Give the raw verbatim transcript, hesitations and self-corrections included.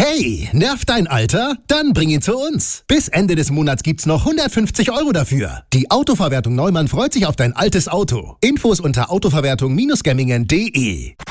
Hey, nervt dein Alter? Dann bring ihn zu uns. Bis Ende des Monats gibt's noch hundertfünfzig Euro dafür. Die Autoverwertung Neumann freut sich auf dein altes Auto. Infos unter autoverwertung Bindestrich gemmingen punkt de.